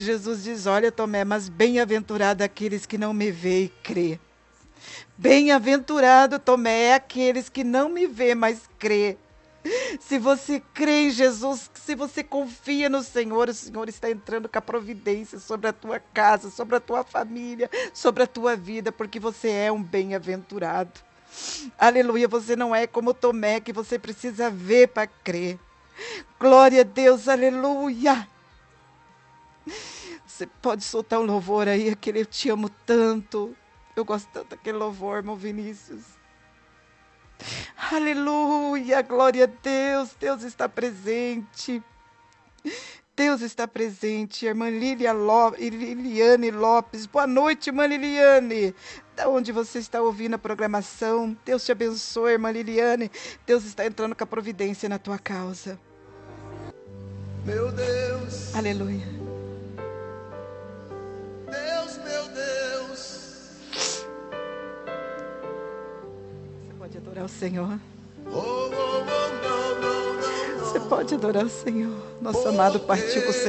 Jesus diz: olha, Tomé, mas bem-aventurado aqueles que não me vê e crê. Bem-aventurado, Tomé, é aqueles que não me vê, mas crê. Se você crê em Jesus, se você confia no Senhor, o Senhor está entrando com a providência sobre a tua casa, sobre a tua família, sobre a tua vida, porque você é um bem-aventurado. Aleluia, você não é como Tomé, que você precisa ver para crer. Glória a Deus, aleluia. Você pode soltar um louvor aí, aquele eu te amo tanto. Eu gosto tanto daquele louvor, irmão Vinícius. Aleluia, glória a Deus, Deus está presente. Deus está presente, irmã Liliane Lopes. Boa noite, irmã Liliane. Da onde você está ouvindo a programação? Deus te abençoe, irmã Liliane. Deus está entrando com a providência na tua causa. Meu Deus. Aleluia. Deus, meu Deus. Você pode adorar o Senhor. Oh, oh, oh, não, não, não, Você não. pode adorar o Senhor. Nosso amado partiu com o Senhor.